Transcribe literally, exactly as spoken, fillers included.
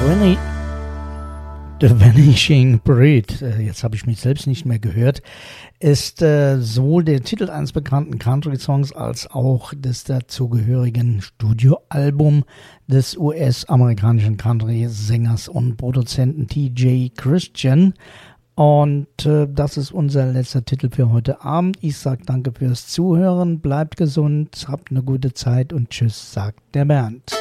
Vani- The Vanishing Breed, äh, jetzt habe ich mich selbst nicht mehr gehört, ist äh, sowohl der Titel eines bekannten Country-Songs als auch des dazugehörigen Studioalbum des U S-amerikanischen Country-Sängers und Produzenten T J Christian. Und äh, das ist unser letzter Titel für heute Abend. Ich sage danke fürs Zuhören, bleibt gesund, habt eine gute Zeit und tschüss, sagt der Bernd.